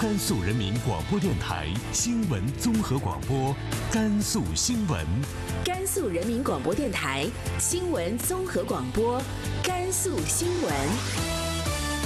甘肃人民广播电台新闻综合广播，甘肃新闻。 甘肃人民广播电台新闻综合广播，甘肃新闻。